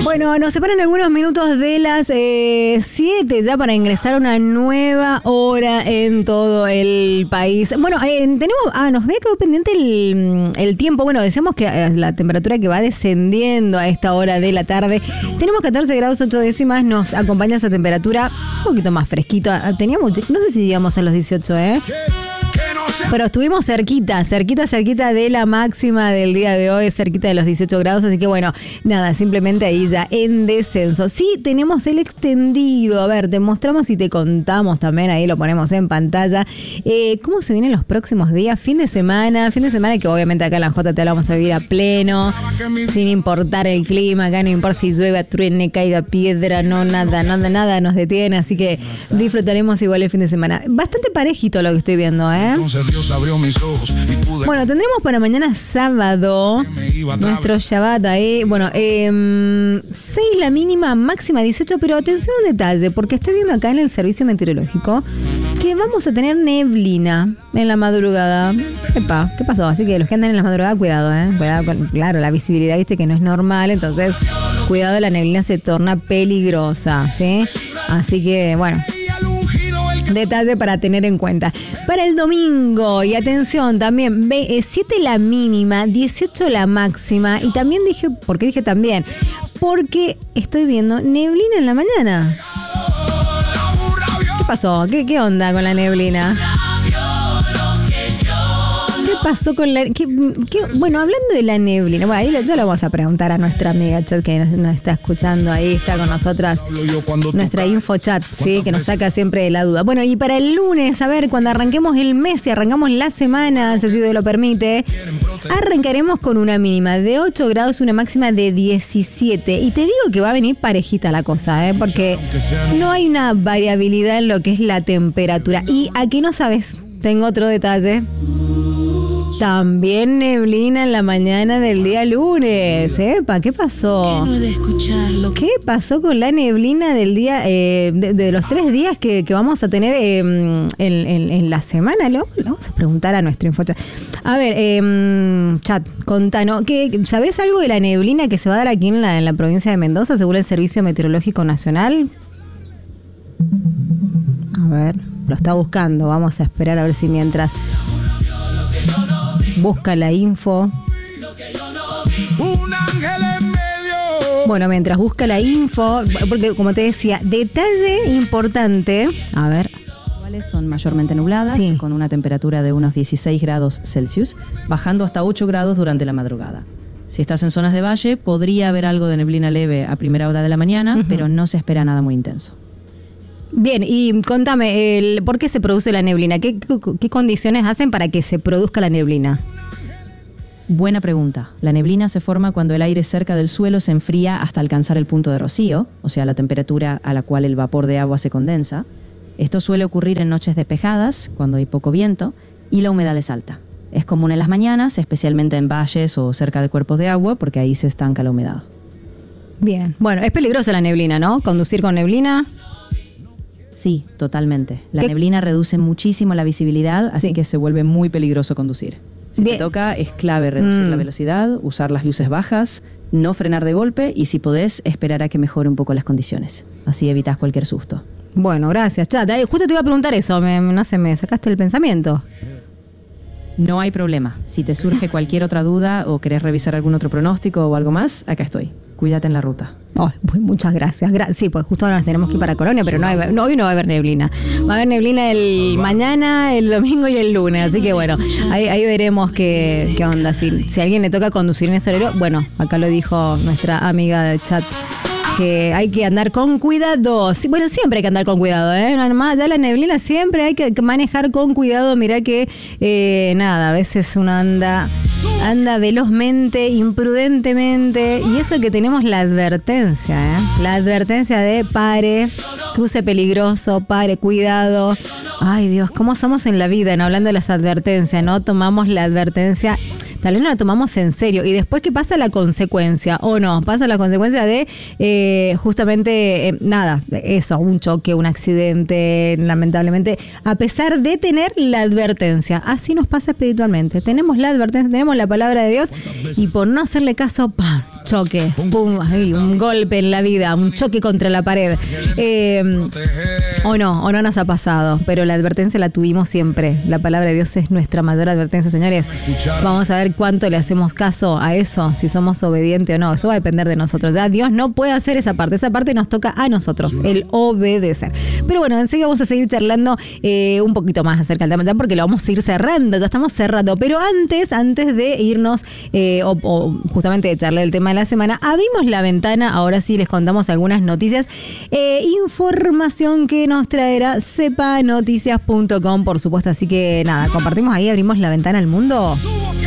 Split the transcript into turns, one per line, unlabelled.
Bueno, nos separan algunos minutos de las 7 ya para ingresar a una nueva hora en todo el país. Bueno, nos había quedado pendiente el tiempo. Bueno, decíamos que la temperatura que va descendiendo a esta hora de la tarde. Tenemos 14 grados 8 décimas, nos acompaña esa temperatura un poquito más fresquito. Teníamos, no sé si llegamos a los 18, pero estuvimos cerquita de la máxima del día de hoy, cerquita de los 18 grados, así que bueno, nada, simplemente ahí ya en descenso. Sí, tenemos el extendido, a ver, te mostramos y te contamos también, ahí lo ponemos en pantalla, cómo se vienen los próximos días, fin de semana que obviamente acá en la JT la vamos a vivir a pleno, sin importar el clima, acá no importa si llueve, truene, caiga piedra, no, nada nos detiene, así que disfrutaremos igual el fin de semana. Bastante parejito lo que estoy viendo,
Dios abrió mis ojos y pude...
Bueno, tendremos para mañana sábado nuestro Shabbat ahí. Bueno, 6 la mínima, máxima 18, pero atención a un detalle, porque estoy viendo acá en el servicio meteorológico que vamos a tener neblina en la madrugada. Epa, ¿qué pasó? Así que los que andan en la madrugada, cuidado, cuidado con, claro, la visibilidad, viste que no es normal, entonces cuidado, la neblina se torna peligrosa, ¿sí? Así que, bueno, detalle para tener en cuenta. Para el domingo, y atención también, 7 la mínima, 18 la máxima. Y también dije, ¿por qué dije también? Porque estoy viendo neblina en la mañana. ¿Qué pasó? ¿Qué onda con la neblina? ¿Qué pasó con la...? Bueno, hablando de la neblina, bueno, ahí ya lo vamos a preguntar a nuestra amiga chat que nos está escuchando ahí, está con nosotras, nuestra info chat, ¿sí? Que nos saca siempre de la duda. Bueno, y para el lunes, a ver, cuando arranquemos el mes y arrancamos la semana, si Dios lo permite, arrancaremos con una mínima de 8 grados, una máxima de 17. Y te digo que va a venir parejita la cosa, porque no hay una variabilidad en lo que es la temperatura. Y aquí no sabes, tengo otro detalle. También neblina en la mañana del día lunes. ¿Epa? ¿Qué pasó? ¿Qué pasó con la neblina del día, de los 3 días que vamos a tener en la semana? Lo vamos a preguntar a nuestro infochat. A ver, chat, contanos, ¿sabés algo de la neblina que se va a dar aquí en la provincia de Mendoza, según el Servicio Meteorológico Nacional? A ver, lo está buscando. Vamos a esperar a ver si mientras... busca la info. Bueno, mientras busca la info, porque como te decía, detalle importante. A ver.
Son mayormente nubladas, sí, con una temperatura de unos 16 grados Celsius, bajando hasta 8 grados durante la madrugada. Si estás en zonas de valle, podría haber algo de neblina leve a primera hora de la mañana, pero no se espera nada muy intenso.
Bien, y contame, ¿por qué se produce la neblina? ¿Qué condiciones hacen para que se produzca la neblina?
Buena pregunta. La neblina se forma cuando el aire cerca del suelo se enfría hasta alcanzar el punto de rocío, o sea, la temperatura a la cual el vapor de agua se condensa. Esto suele ocurrir en noches despejadas, cuando hay poco viento, y la humedad es alta. Es común en las mañanas, especialmente en valles o cerca de cuerpos de agua, porque ahí se estanca la humedad.
Bien. Bueno, es peligrosa la neblina, ¿no? Conducir con neblina...
Sí, totalmente. La neblina reduce muchísimo la visibilidad, así que se vuelve muy peligroso conducir. Si te toca, es clave reducir la velocidad, usar las luces bajas, no frenar de golpe y si podés, esperar a que mejore un poco las condiciones. Así evitas cualquier susto.
Bueno, gracias, chat. Justo te iba a preguntar eso, me sacaste el pensamiento.
No hay problema. Si te surge cualquier otra duda o querés revisar algún otro pronóstico o algo más, acá estoy. Cuídate en la ruta.
Oh, muchas gracias. Sí, pues justo ahora nos tenemos que ir para Colonia, pero hoy no va a haber neblina. Va a haber neblina el mañana, el domingo y el lunes. Así que bueno, ahí veremos qué onda. Si a alguien le toca conducir en ese horario, bueno, acá lo dijo nuestra amiga de chat, que hay que andar con cuidado. Sí, bueno, siempre hay que andar con cuidado, Además, ya la neblina siempre hay que manejar con cuidado. Mirá que, a veces uno anda velozmente, imprudentemente, y eso que tenemos la advertencia, la advertencia de pare, cruce peligroso, pare, cuidado. Ay Dios, ¿cómo somos en la vida? No, hablando de las advertencias, ¿no? Tomamos la advertencia tal vez no la tomamos en serio. Y después, ¿qué pasa? La consecuencia, ¿o no? Pasa la consecuencia de justamente, nada, eso, un choque, un accidente, lamentablemente, a pesar de tener la advertencia. Así nos pasa espiritualmente. Tenemos la advertencia, tenemos la palabra de Dios, y por no hacerle caso, ¡pam! Choque, pum, ahí, un golpe en la vida, un choque contra la pared. O no nos ha pasado, pero la advertencia la tuvimos siempre. La palabra de Dios es nuestra mayor advertencia, señores. Vamos a ver cuánto le hacemos caso a eso, si somos obedientes o no. Eso va a depender de nosotros. Ya Dios no puede hacer esa parte nos toca a nosotros, el obedecer. Pero bueno, enseguida vamos a seguir charlando un poquito más acerca del tema, ya porque lo vamos a ir cerrando, ya estamos cerrando. Pero antes de irnos, o justamente de charlar el tema de la semana, abrimos la ventana. Ahora sí les contamos algunas noticias, información que nos traerá sepanoticias.com, por supuesto. Así que nada, compartimos ahí, abrimos la ventana al mundo.